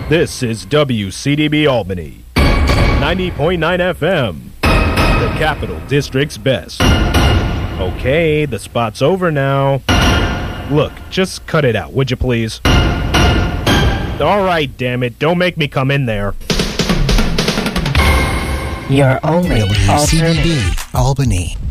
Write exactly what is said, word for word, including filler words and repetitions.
This is W C D B Albany, ninety point nine F M, the Capital District's best. Okay, the spot's over now. Look, just cut it out, would you please? All right, damn it, don't make me come in there. Your only W C D B alternative. Albany.